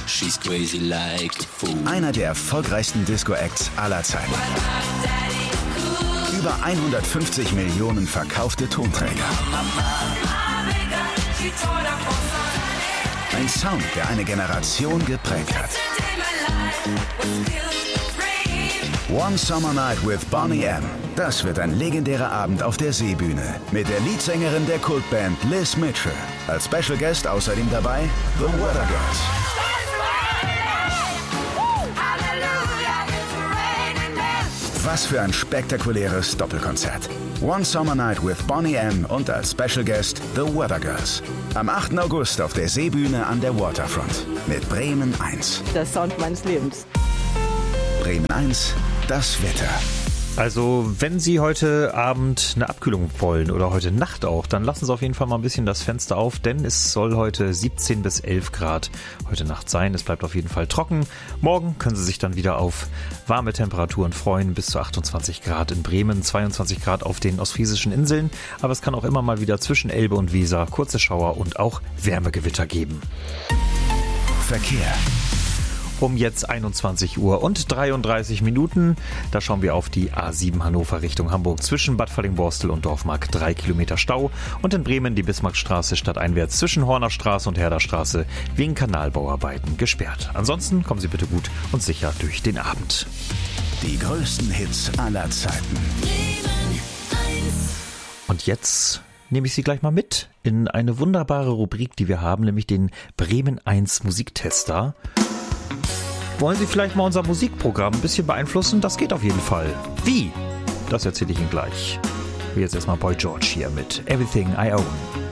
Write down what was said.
She's crazy like a fool. Einer der erfolgreichsten Disco-Acts aller Zeiten. Über 150 Millionen verkaufte Tonträger. Ein Sound, der eine Generation geprägt hat. One Summer Night with Boney M. Das wird ein legendärer Abend auf der Seebühne mit der Leadsängerin der Kultband Liz Mitchell. Als Special Guest außerdem dabei The Weather Girls. Was für ein spektakuläres Doppelkonzert. One Summer Night with Boney M. und als Special Guest The Weather Girls. Am 8. August auf der Seebühne an der Waterfront mit Bremen 1. Der Sound meines Lebens. Bremen 1, das Wetter. Also, wenn Sie heute Abend eine Abkühlung wollen oder heute Nacht auch, dann lassen Sie auf jeden Fall mal ein bisschen das Fenster auf, denn es soll heute 17 bis 11 Grad heute Nacht sein. Es bleibt auf jeden Fall trocken. Morgen können Sie sich dann wieder auf warme Temperaturen freuen, bis zu 28 Grad in Bremen, 22 Grad auf den ostfriesischen Inseln. Aber es kann auch immer mal wieder zwischen Elbe und Weser kurze Schauer und auch Wärmegewitter geben. Verkehr. Um jetzt 21 Uhr und 33 Minuten. Da schauen wir auf die A7 Hannover Richtung Hamburg zwischen Bad Falling-Borstel und Dorfmark 3 Kilometer Stau. Und in Bremen die Bismarckstraße stadteinwärts zwischen Hornerstraße und Herderstraße wegen Kanalbauarbeiten gesperrt. Ansonsten kommen Sie bitte gut und sicher durch den Abend. Die größten Hits aller Zeiten. Und jetzt nehme ich Sie gleich mal mit in eine wunderbare Rubrik, die wir haben, nämlich den Bremen 1 Musiktester. Wollen Sie vielleicht mal unser Musikprogramm ein bisschen beeinflussen? Das geht auf jeden Fall. Wie? Das erzähle ich Ihnen gleich. Wie jetzt erstmal Boy George hier mit Everything I Own.